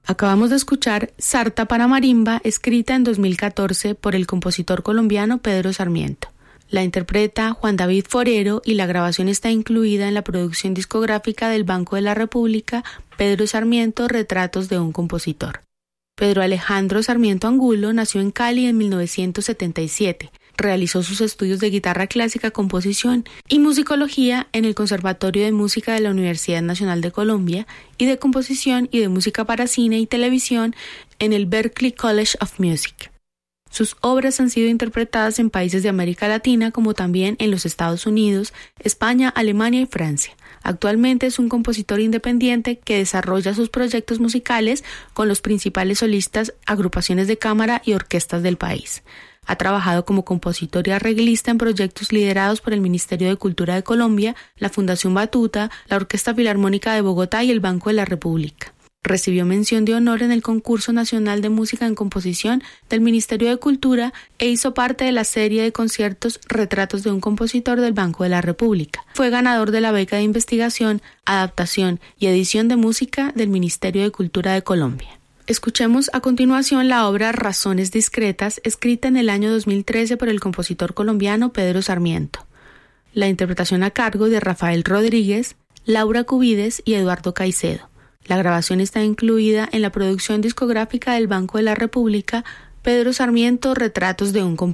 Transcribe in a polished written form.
Acabamos de escuchar Sarta para marimba, escrita en 2014 por el compositor colombiano Pedro Sarmiento. La interpreta Juan David Forero y la grabación está incluida en la producción discográfica del Banco de la República, Pedro Sarmiento, Retratos de un compositor. Pedro Alejandro Sarmiento Angulo nació en Cali en 1977. Realizó sus estudios de guitarra clásica, composición y musicología en el Conservatorio de Música de la Universidad Nacional de Colombia y de composición y de música para cine y televisión en el Berklee College of Music. Sus obras han sido interpretadas en países de América Latina como también en los Estados Unidos, España, Alemania y Francia. Actualmente es un compositor independiente que desarrolla sus proyectos musicales con los principales solistas, agrupaciones de cámara y orquestas del país. Ha trabajado como compositor y arreglista en proyectos liderados por el Ministerio de Cultura de Colombia, la Fundación Batuta, la Orquesta Filarmónica de Bogotá y el Banco de la República. Recibió mención de honor en el Concurso Nacional de Música en Composición del Ministerio de Cultura e hizo parte de la serie de conciertos Retratos de un compositor del Banco de la República. Fue ganador de la beca de investigación, adaptación y edición de música del Ministerio de Cultura de Colombia. Escuchemos a continuación la obra Razones Discretas, escrita en el año 2013 por el compositor colombiano Pedro Sarmiento. La interpretación a cargo de Rafael Rodríguez, Laura Cubides y Eduardo Caicedo. La grabación está incluida en la producción discográfica del Banco de la República, Pedro Sarmiento, Retratos de un compositor.